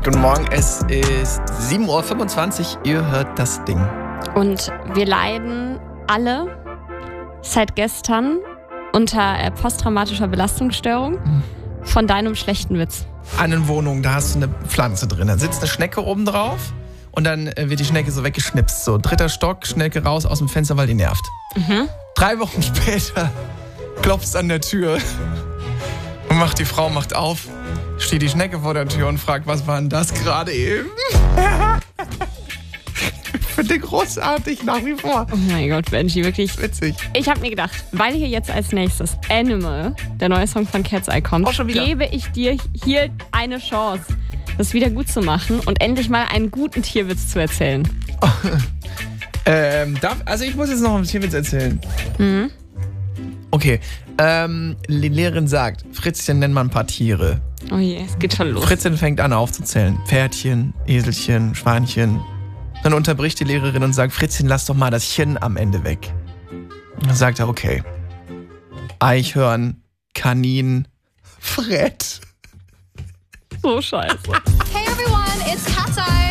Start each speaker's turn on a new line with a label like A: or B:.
A: Guten Morgen, es ist 7.25 Uhr, ihr hört das Ding.
B: Und wir leiden alle seit gestern unter posttraumatischer Belastungsstörung von deinem schlechten Witz.
A: Eine Wohnung, da hast du eine Pflanze drin. Da sitzt eine Schnecke oben drauf und dann wird die Schnecke so weggeschnipst. So, 3. Stock, Schnecke raus aus dem Fenster, weil die nervt. 3 Wochen später klopft's an der Tür und die Frau macht auf, steht die Schnecke vor der Tür und fragt, was war denn das gerade eben? Ich finde großartig nach wie vor.
B: Oh mein Gott, Benji, wirklich
A: Witzig.
B: Ich habe mir gedacht, weil hier jetzt als nächstes Animal, der neue Song von Cat's Eye kommt,
A: Auch schon wieder?
B: gebe ich dir hier eine Chance, das wieder gut zu machen und endlich mal einen guten Tierwitz zu erzählen.
A: Ich muss jetzt noch einen Tierwitz erzählen. Okay, die Lehrerin sagt, Fritzchen, nenn mal ein paar Tiere.
B: Oh je, es geht schon los.
A: Fritzchen fängt an aufzuzählen. Pferdchen, Eselchen, Schweinchen. Dann unterbricht die Lehrerin und sagt, Fritzchen, lass doch mal das Chen am Ende weg. Dann sagt er, okay. Eichhörn, Kanin, Fred.
B: So scheiße.
C: Hey everyone, it's Cat's Eye.